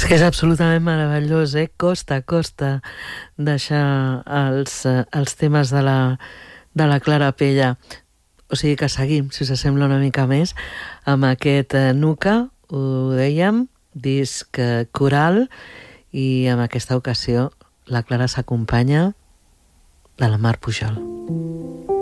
És que és absolutament meravellós, eh? Costa deixar els temes de la Clara Pella. O sigui que seguim, si us sembla una mica més, amb aquest Nuca, ho dèiem, disc coral, i en aquesta ocasió la Clara s'acompanya de la Mar Pujol.